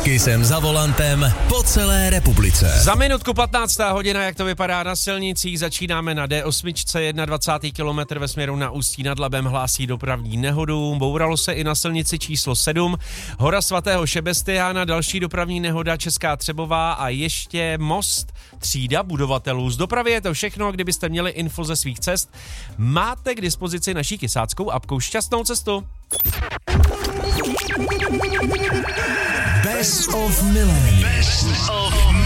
Kysem za volantem po celé republice. Za minutku 15. hodina, jak to vypadá na silnicích, začínáme na D8, 21. kilometr ve směru na Ústí nad Labem hlásí dopravní nehodu. Bouralo se i na silnici číslo 7, Hora svatého Šebestiána, další dopravní nehoda Česká Třebová a ještě most třída budovatelů. Z dopravy je to všechno, kdybyste měli info ze svých cest. Máte k dispozici naší kysáckou apku. Šťastnou cestu! Best of Millennium.